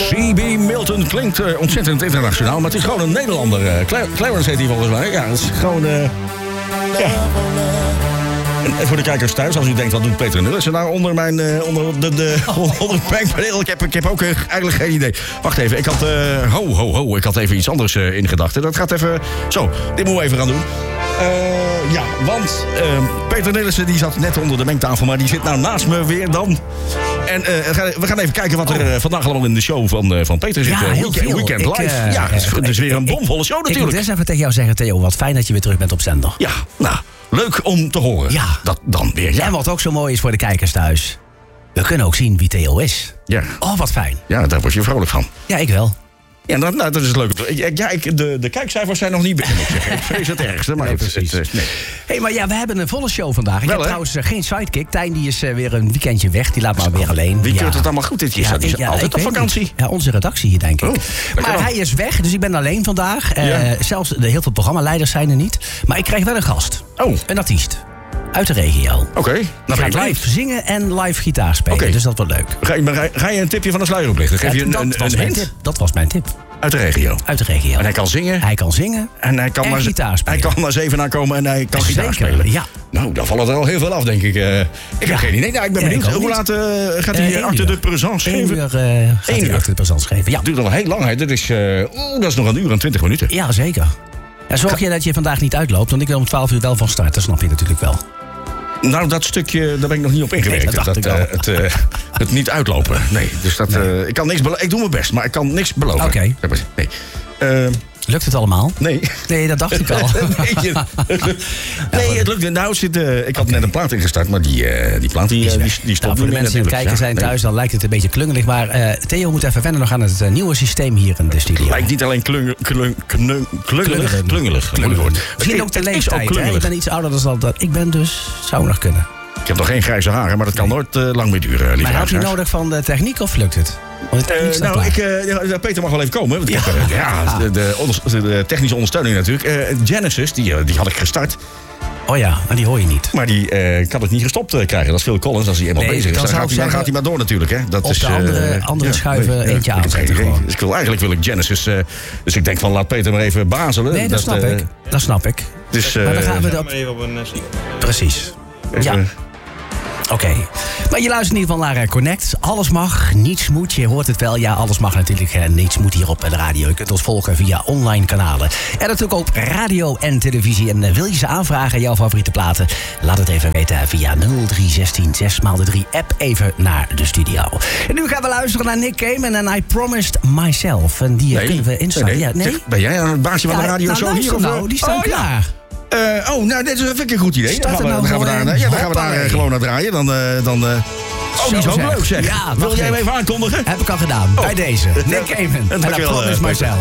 C.B. Milton klinkt ontzettend internationaal, maar het is gewoon een Nederlander. Clarence heet hij volgens mij. Ja, het is gewoon... ja. En voor de kijkers thuis, als u denkt, wat doet Peter Nillissen nou onder mijn... onder de bankpaneel? Ik heb ook eigenlijk geen idee. Wacht even, ik had... ik had even iets anders in gedachten. Dat gaat even... Zo, dit moeten we even gaan doen. Ja, want Peter Nillissen die zat net onder de mengtafel, maar die zit nou naast me weer dan. En we gaan even kijken wat er vandaag allemaal in de show van Peter zit. Ja, heel veel. Weekend Live. Het is weer een bomvolle show natuurlijk. Ik moet eens even tegen jou zeggen, Theo, wat fijn dat je weer terug bent op zender. Ja, nou, leuk om te horen. Ja. Dat dan weer. Ja. En wat ook zo mooi is voor de kijkers thuis. We kunnen ook zien wie Theo is. Ja. Oh, wat fijn. Ja, daar word je vrolijk van. Ja, ik wel. Ja, dat is leuk. Ja, de kijkcijfers zijn nog niet binnen, moet ik zeggen. Ik vrees het ergste, maar nee, precies. Nee. Hey, maar ja, we hebben een volle show vandaag. Ik heb trouwens geen sidekick. Tijn die is weer een weekendje weg. Die laat maar weer alleen. Wie keurt het allemaal goed dit jaar? Die is altijd op vakantie. Ja, onze redactie hier, denk ik. Maar hij is weg, dus ik ben alleen vandaag. Zelfs heel veel programmaleiders zijn er niet. Maar ik krijg wel een gast. Een artiest. Uit de regio. Oké. Die gaat live zingen en live gitaar spelen. Dus dat wordt leuk. Ga je een tipje van de sluier oplichten? Geef je een hint? Dat was mijn tip. Uit de regio? Uit de regio. En hij kan zingen? Hij kan zingen en hij kan gitaar spelen. Hij kan maar 7 aankomen en hij kan gitaar spelen. Ja. Nou, dan vallen er al heel veel af, denk ik. Ik heb geen idee. Nou, ik ben benieuwd. Hoe laat gaat hij achter de présence geven? 1 uur achter de présence geven, ja. Het duurt al heel lang. Dat is nog 1 uur en 20 minuten. Ja, zeker. En zorg je dat je vandaag niet uitloopt, want ik wil om 12 uur wel van start. Dat snap je natuurlijk wel. Nou, dat stukje, daar ben ik nog niet op ingewerkt. Nee, het niet uitlopen. Nee, dus dat, ik kan niks beloven. Ik doe mijn best, maar ik kan niks beloven. Oké. Nee. Lukt het allemaal? Nee, dat dacht ik al. Nee, het lukt. Nou, ik had net een plaat ingestart, maar die plaat die stond voor de mensen die aan het kijken zijn thuis, dan lijkt het een beetje klungelig. Maar Theo moet even wennen nog aan het nieuwe systeem hier in de studio. Het lijkt niet alleen klungelig. Misschien ook de leeftijd. Ik ben iets ouder dan dat. Ik ben dus, zou nog kunnen. Ik heb nog geen grijze haren, maar dat kan nooit lang meer duren. Maar had je nodig van de techniek of lukt het? Peter mag wel even komen. Want de technische ondersteuning natuurlijk. Genesis, die had ik gestart. Oh ja, en die hoor je niet. Maar die kan het niet gestopt krijgen. Dat is Phil Collins als hij eenmaal bezig is. Dan gaat hij maar door natuurlijk. Hè. Dat is, de andere schuiven eentje aanzetten gewoon. Dus eigenlijk wil ik Genesis. Dus ik denk van laat Peter maar even bazelen. Nee, dat snap ik. Dus, maar dan gaan we dat... even op een... Precies. Ja. Oké. Maar je luistert in ieder geval naar Connect. Alles mag, niets moet. Je hoort het wel. Ja, alles mag natuurlijk. Niets moet hier op de radio. Je kunt ons volgen via online kanalen. En natuurlijk ook radio en televisie. En wil je ze aanvragen, jouw favoriete platen? Laat het even weten via 0316 6x3 app even naar de studio. En nu gaan we luisteren naar Nick Cave en I Promised Myself. En die kunnen we instarten. Nee? Ben jij aan het baasje van de radio zo hier? Nou, die staan klaar. Dit is even een goed idee. Dan gaan we daar gewoon naar draaien. Die is ook leuk, zeg. Ja, wil jij hem even aankondigen? Heb ik al gedaan. Bij deze. Nick Cave en I Promised Myself.